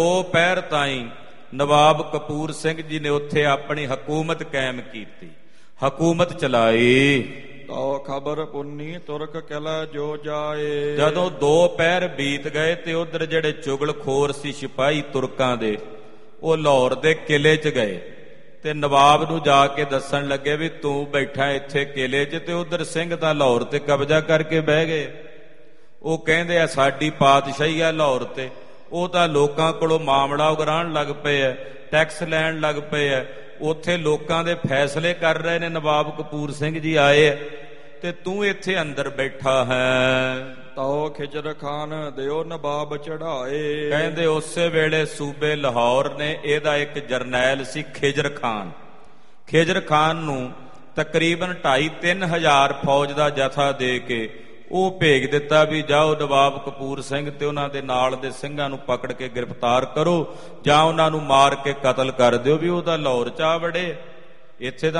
2 ਪਹਿਰ ਤਾਈਂ ਨਵਾਬ ਕਪੂਰ ਸਿੰਘ ਜੀ ਨੇ ਉੱਥੇ ਆਪਣੀ ਹਕੂਮਤ ਕਾਇਮ ਕੀਤੀ, ਹਕੂਮਤ ਚਲਾਈ। ਤੋ ਖਬਰ ਪੁੰਨੀ ਤੁਰਕ ਕਿਲਾ ਜੋ ਜਾਏ। ਜਦੋਂ 2 ਪਹਿਰ ਬੀਤ ਗਏ ਤੇ ਉਧਰ ਜਿਹੜੇ ਚੁਗਲਖੋਰ ਸੀ ਸਿਪਾਹੀ ਤੁਰਕਾਂ ਦੇ, ਉਹ ਲਾਹੌਰ ਦੇ ਕਿਲੇ 'ਚ ਗਏ ਤੇ ਨਵਾਬ ਨੂੰ ਜਾ ਕੇ ਦੱਸਣ ਲੱਗੇ ਵੀ ਤੂੰ ਬੈਠਾ ਇੱਥੇ ਕਿਲੇ 'ਚ ਤੇ ਉਧਰ ਸਿੰਘ ਤਾਂ ਲਾਹੌਰ ਤੇ ਕਬਜ਼ਾ ਕਰਕੇ ਬਹਿ ਗਏ। ਉਹ ਕਹਿੰਦੇ ਆ ਸਾਡੀ ਪਾਤਸ਼ਾਹੀ ਆ ਲਾਹੌਰ ਤੇ, ਉਹ ਤਾਂ ਲੋਕਾਂ ਕੋਲੋਂ ਮਾਮਲਾ ਉਗਰਾਉਣ ਲੱਗ ਪਏ ਆ, ਟੈਕਸ ਲੈਣ ਲੱਗ ਪਏ ਆ, ਉੱਥੇ ਲੋਕਾਂ ਦੇ ਫੈਸਲੇ ਕਰ ਰਹੇ ਨੇ। ਨਵਾਬ ਕਪੂਰ ਸਿੰਘ ਜੀ ਆਏ ਆ ਤੇ ਤੂੰ ਇੱਥੇ ਅੰਦਰ ਬੈਠਾ ਹੈ। ਤਉ ਖਿਜਰ ਖਾਨ ਦਿਓ ਨਵਾਬ ਚੜਾਏ। ਕਹਿੰਦੇ ਉਸੇ ਵੇਲੇ ਸੂਬੇ ਲਾਹੌਰ ਨੇ ਇਹਦਾ ਇੱਕ ਜਰਨੈਲ ਸੀ ਖਿਜਰ ਖਾਨ। ਖਿਜਰ ਖਾਨ ਨੂੰ ਤਕਰੀਬਨ 2,5-3 ਹਜ਼ਾਰ ਫੌਜ ਦਾ ਜਥਾ ਦੇ ਕੇ ਉਹ ਭੇਜ ਦਿੱਤਾ ਵੀ ਜਾਓ ਨਵਾਬ ਕਪੂਰ ਸਿੰਘ ਤੇ ਉਹਨਾਂ ਦੇ ਨਾਲ ਦੇ ਸਿੰਘਾਂ ਨੂੰ ਪਕੜ ਕੇ ਗ੍ਰਿਫਤਾਰ ਕਰੋ ਜਾਂ ਉਹਨਾਂ ਨੂੰ ਮਾਰ ਕੇ ਕਤਲ ਕਰ ਦਿਓ ਵੀ ਉਹ ਤਾਂ ਲਾਹੌਰ ਚ ਆ ਵੜੇ, ਇੱਥੇ ਤਾਂ